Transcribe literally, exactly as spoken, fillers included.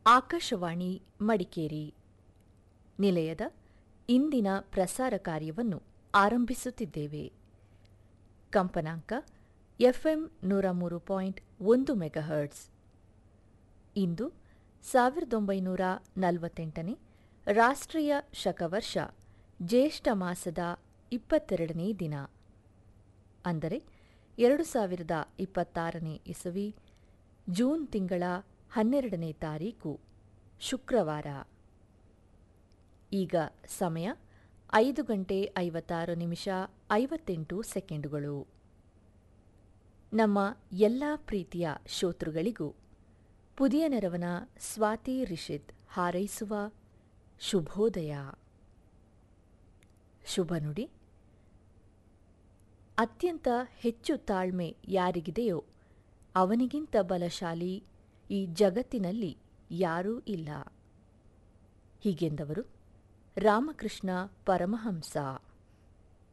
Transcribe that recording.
ಆಕಾಶವಾಣಿ ಮಡಿಕೇರಿ ನಿಲಯದ ಇಂದಿನ ಪ್ರಸಾರ ಕಾರ್ಯವನ್ನು ಆರಂಭಿಸುತ್ತಿದ್ದೇವೆ. ಕಂಪನಾಂಕ ಎಫ್ಎಂ ನೂರ ಮೂರು ಪಾಯಿಂಟ್ ಒಂದು ಮೆಗಾಹರ್ಟ್ಸ್. ಇಂದು ಸಾವಿರದ ಒಂಬೈನೂರ ನಲವತ್ತೆಂಟನೇ ರಾಷ್ಟ್ರೀಯ ಶಕವರ್ಷ ಜ್ಯೇಷ್ಠ ಮಾಸದ ಇಪ್ಪತ್ತೆರಡನೇ ದಿನ, ಅಂದರೆ ಎರಡು ಸಾವಿರದ ಇಪ್ಪತ್ತಾರನೇ ಇಸವಿ ಜೂನ್ ತಿಂಗಳ ಹನ್ನೆರಡನೇ ತಾರೀಕು ಶುಕ್ರವಾರ. ಈಗ ಸಮಯ ಐದು ಗಂಟೆ ಐವತ್ತಾರು ನಿಮಿಷ ಐವತ್ತೆಂಟು ಸೆಕೆಂಡುಗಳು. ನಮ್ಮ ಎಲ್ಲ ಪ್ರೀತಿಯ ಶ್ರೋತೃಗಳಿಗೂ ಪುದಿಯ ನೆರವನ ಸ್ವಾತಿ ರಿಷಿತ್ ಹಾರೈಸುವ ಶುಭೋದಯ. ಶುಭ ನುಡಿ. ಅತ್ಯಂತ ಹೆಚ್ಚು ತಾಳ್ಮೆ ಯಾರಿಗಿದೆಯೋ ಅವನಿಗಿಂತ ಬಲಶಾಲಿ ಈ ಜಗತ್ತಿನಲ್ಲಿ ಯಾರೂ ಇಲ್ಲ. ಹೀಗೆಂದವರು ರಾಮಕೃಷ್ಣ ಪರಮಹಂಸ.